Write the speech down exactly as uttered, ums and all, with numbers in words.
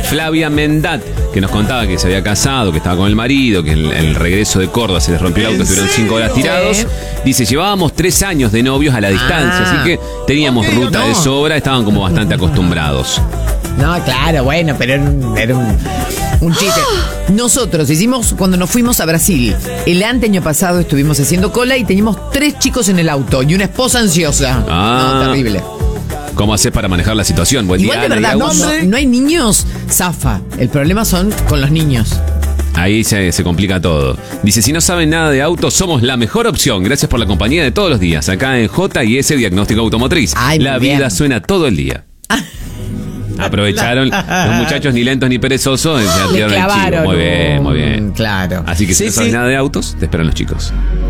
Flavia Mendat, que nos contaba que se había casado, que estaba con el marido, que en el regreso de Córdoba se les rompió el auto, estuvieron cinco horas tirados. Dice, llevábamos tres años de novios a la distancia, Ah. así que teníamos Ok, ruta no. de sobra, estaban como bastante acostumbrados. No, claro, bueno, pero era un, era un, un chiste. Nosotros hicimos, cuando nos fuimos a Brasil, el anteaño pasado estuvimos haciendo cola y teníamos tres chicos en el auto y una esposa ansiosa. Ah. No, terrible. ¿Cómo haces para manejar la situación? Buen Igual día, de Ana y verdad, Agus. cuando no hay niños, zafa. El problema son con los niños. Ahí se, se complica todo. Dice, si no saben nada de autos, somos la mejor opción. Gracias por la compañía de todos los días. Acá en J y S Diagnóstico Automotriz. Ay, la muy vida bien. suena todo el día. Aprovecharon los muchachos ni lentos ni perezosos. Ya Le tiraron el chivo. clavaron. Muy bien, muy bien. un- Claro. Así que si Sí, no sabes sí. nada de autos, te esperan los chicos.